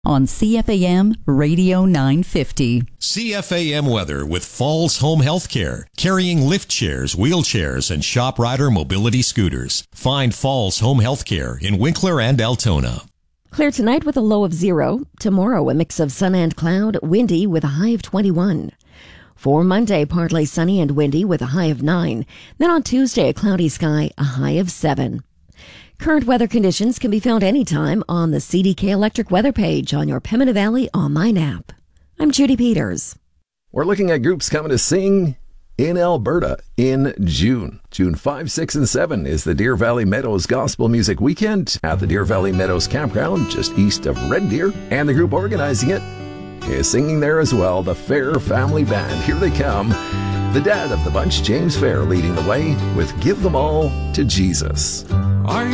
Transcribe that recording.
on CFAM Radio 950. CFAM weather with Falls Home Healthcare, carrying lift chairs, wheelchairs, and Shop Rider mobility scooters. Find Falls Home Healthcare in Winkler and Altona. Clear tonight with a low of 0. Tomorrow, a mix of sun and cloud, windy with a high of 21. For Monday, partly sunny and windy with a high of 9. Then on Tuesday, a cloudy sky, a high of 7. Current weather conditions can be found anytime on the CDK Electric weather page on your Pembina Valley online app. I'm Judy Peters. We're looking at groups coming to sing in Alberta in June. June 5, 6, and 7 is the Deer Valley Meadows Gospel Music Weekend at the Deer Valley Meadows Campground just east of Red Deer. And the group organizing it is singing there as well, the Fair Family Band. Here they come. The dad of the bunch, James Fair, leading the way with Give Them All to Jesus.